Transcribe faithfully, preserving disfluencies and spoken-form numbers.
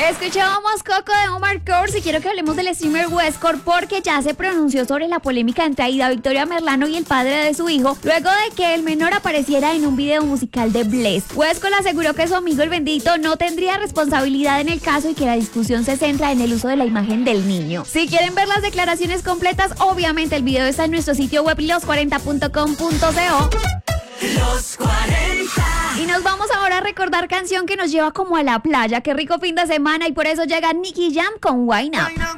Escuchábamos Coco de Omar Courtz y quiero que hablemos del streamer Westcore porque ya se pronunció sobre la polémica entre Aida Victoria Merlano y el padre de su hijo luego de que el menor apareciera en un video musical de Bless. Westcore aseguró que su amigo el bendito no tendría responsabilidad en el caso y que la discusión se centra en el uso de la imagen del niño. Si quieren ver las declaraciones completas, obviamente el video está en nuestro sitio web los cuarenta punto com punto co. Los cuarenta. Y nos vamos ahora a recordar canción que nos lleva como a la playa. Qué rico fin de semana y por eso llega Nicky Jam con Wine Up.